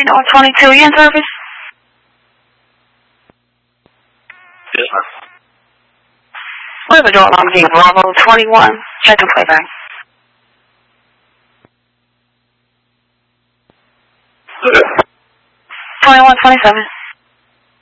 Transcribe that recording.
North 22, you in service? Yes, ma'am. Where's the door alarm being? Bravo 21. Check and play back. 2127.